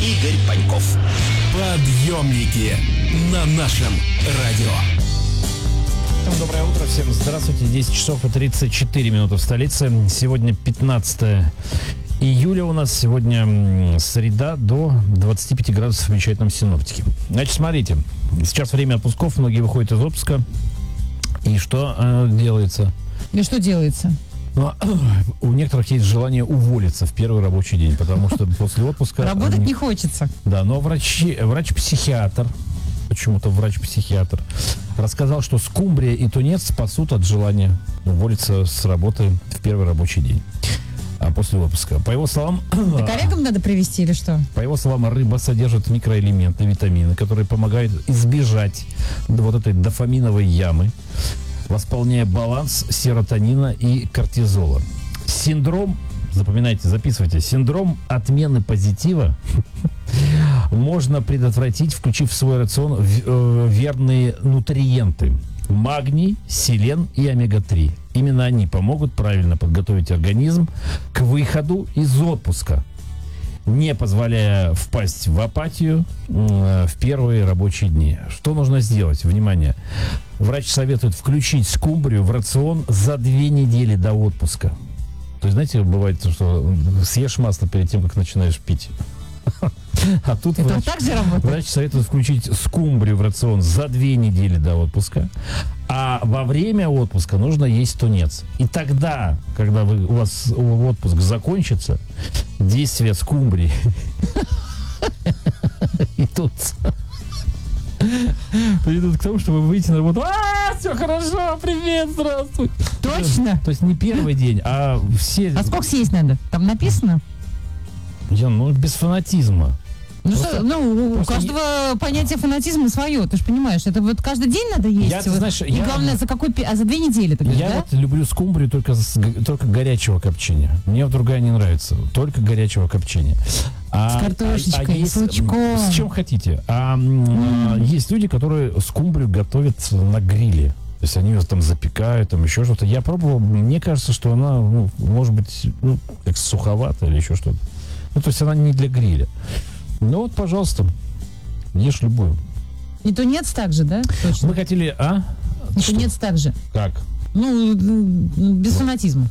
Игорь Паньков. Подъемники на нашем радио. Доброе утро, всем здравствуйте. 10 часов и 34 минуты в столице. Сегодня 15 июля у нас. Сегодня среда, до 25 градусов в замечательном синоптике. Значит, смотрите. Сейчас время отпусков, многие выходят из отпуска. И что делается? И что делается? Ну, у некоторых есть желание уволиться в первый рабочий день, потому что после отпуска... Работать не хочется. Да, но врач-психиатр, почему-то врач-психиатр, рассказал, что скумбрия и тунец спасут от желания уволиться с работы в первый рабочий день после отпуска. По его словам... Так коллегам надо привезти или что? По его словам, рыба содержит микроэлементы, витамины, которые помогают избежать вот этой дофаминовой ямы, восполняя баланс серотонина и кортизола. Синдром, запоминайте, записывайте, синдром отмены позитива можно предотвратить, включив в свой рацион верные нутриенты: магний, селен и омега-3. Именно они помогут правильно подготовить организм к выходу из отпуска, не позволяя впасть в апатию в первые рабочие дни. Что нужно сделать? Внимание! Врач советует включить скумбрию в рацион за 2 недели до отпуска. То есть, знаете, бывает, что съешь масло перед тем, как начинаешь пить. А тут врач советует включить скумбрию в рацион за 2 недели до отпуска. А во время отпуска нужно есть тунец. И тогда, когда у вас отпуск закончится, действие скумбрии и тут придут к тому, чтобы вы выйти на работу. Все хорошо, привет, здравствуй. Точно? То есть не первый день, а все... А сколько съесть надо? Там написано? Без фанатизма. У каждого понятие фанатизма свое, ты же понимаешь. Это вот каждый день надо есть. И главное, за 2 недели. Вот люблю скумбрию только горячего копчения. Мне другая не нравится. Только горячего копчения. С картошечкой, с лучком. С чем хотите. Есть люди, которые скумбрию готовят на гриле. То есть они ее там запекают, там еще что-то. Я пробовал, мне кажется, что она, может быть, как суховата или еще что-то. То есть она не для гриля. Ну вот, пожалуйста, ешь любую. И тунец также, да? Точно. Мы хотели, И тунец также. Как? Без фанатизма.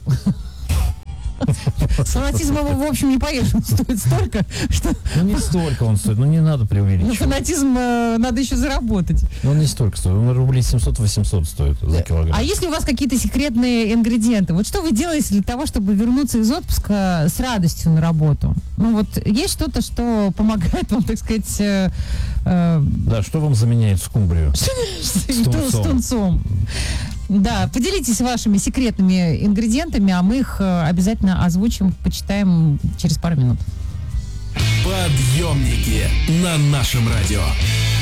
С фанатизмом, в общем, не поешь. Он стоит столько, что... не столько он стоит, не надо преувеличивать. Фанатизм надо еще заработать. Он не столько стоит, он рублей 700-800 стоит за килограмм. А если у вас какие-то секретные ингредиенты? Вот что вы делаете для того, чтобы вернуться из отпуска с радостью на работу? Есть что-то, что помогает вам, так сказать... Да, что вам заменяет скумбрию? С тунцом. Да, поделитесь вашими секретными ингредиентами, а мы их обязательно озвучим, почитаем через пару минут. Подъемники на нашем радио.